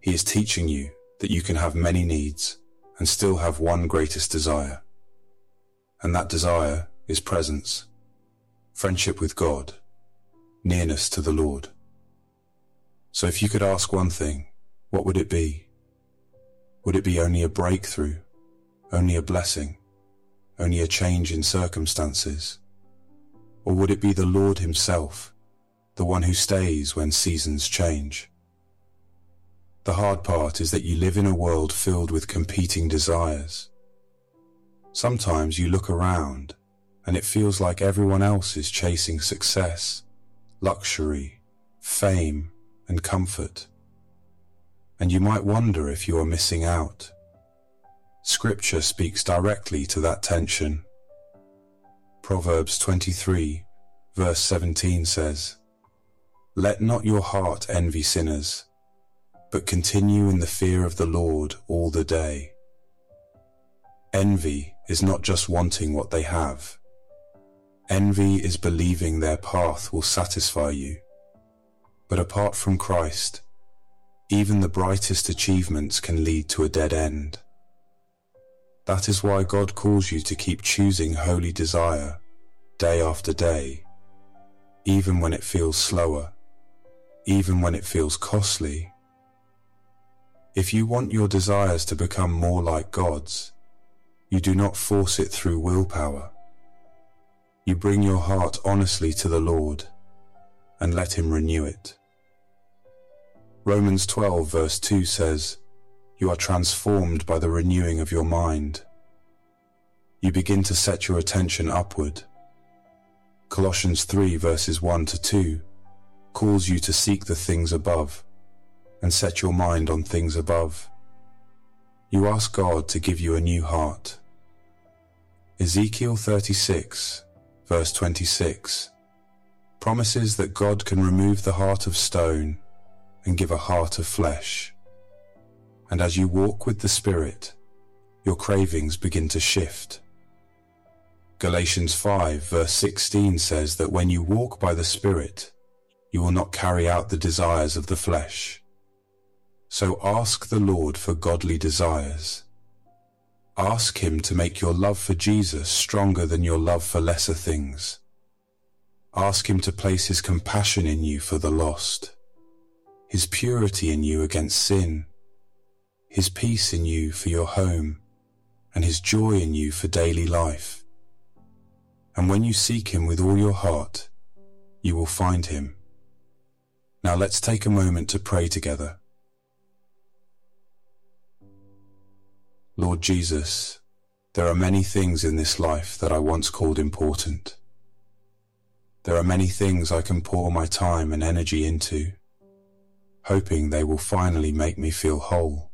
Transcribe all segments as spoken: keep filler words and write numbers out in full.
He is teaching you that you can have many needs and still have one greatest desire. And that desire is presence, friendship with God, nearness to the Lord. So if you could ask one thing, what would it be? Would it be only a breakthrough, only a blessing, only a change in circumstances? Or would it be the Lord himself, the one who stays when seasons change? The hard part is that you live in a world filled with competing desires. Sometimes you look around and it feels like everyone else is chasing success, luxury, fame, and comfort. And you might wonder if you are missing out. Scripture speaks directly to that tension. Proverbs twenty-three, verse seventeen says, "Let not your heart envy sinners, but continue in the fear of the Lord all the day." Envy is not just wanting what they have. Envy is believing their path will satisfy you. But apart from Christ, even the brightest achievements can lead to a dead end. That is why God calls you to keep choosing holy desire day after day, even when it feels slower, even when it feels costly. If you want your desires to become more like God's, you do not force it through willpower. You bring your heart honestly to the Lord and let him renew it. Romans twelve verse two says, "You are transformed by the renewing of your mind." You begin to set your attention upward. Colossians three verses one to two calls you to seek the things above and set your mind on things above. You ask God to give you a new heart. Ezekiel thirty-six verse twenty-six promises that God can remove the heart of stone and give a heart of flesh. And as you walk with the Spirit, your cravings begin to shift. Galatians five verse sixteen says that when you walk by the Spirit, you will not carry out the desires of the flesh. So ask the Lord for godly desires. Ask him to make your love for Jesus stronger than your love for lesser things. Ask him to place his compassion in you for the lost, his purity in you against sin, his peace in you for your home, and his joy in you for daily life. And when you seek him with all your heart, you will find him. Now let's take a moment to pray together. Lord Jesus, there are many things in this life that I once called important. There are many things I can pour my time and energy into, hoping they will finally make me feel whole.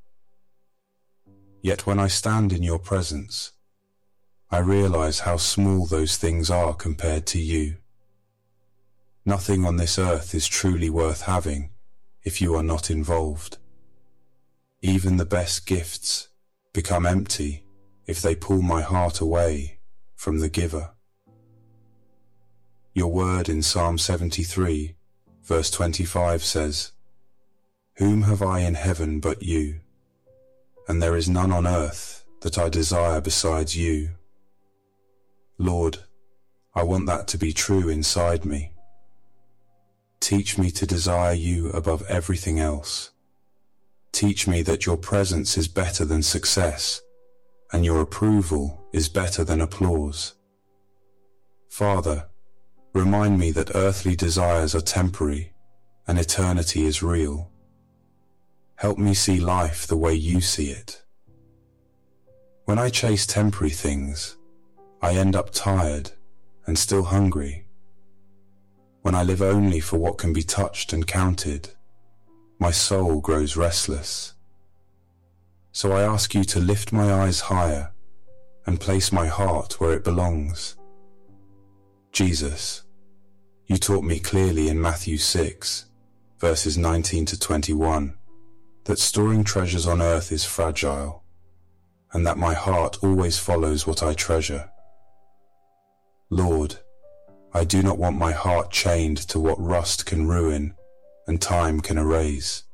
Yet when I stand in your presence, I realize how small those things are compared to you. Nothing on this earth is truly worth having if you are not involved. Even the best gifts become empty if they pull my heart away from the giver. Your word in Psalm seventy-three, verse twenty-five says, "Whom have I in heaven but you? And there is none on earth that I desire besides you." Lord, I want that to be true inside me. Teach me to desire you above everything else. Teach me that your presence is better than success, and your approval is better than applause. Father, remind me that earthly desires are temporary, and eternity is real. Help me see life the way you see it. When I chase temporary things, I end up tired and still hungry. When I live only for what can be touched and counted, my soul grows restless. So I ask you to lift my eyes higher and place my heart where it belongs. Jesus, you taught me clearly in Matthew six, verses nineteen to twenty-one, that storing treasures on earth is fragile, and that my heart always follows what I treasure. Lord, I do not want my heart chained to what rust can ruin and time can erase.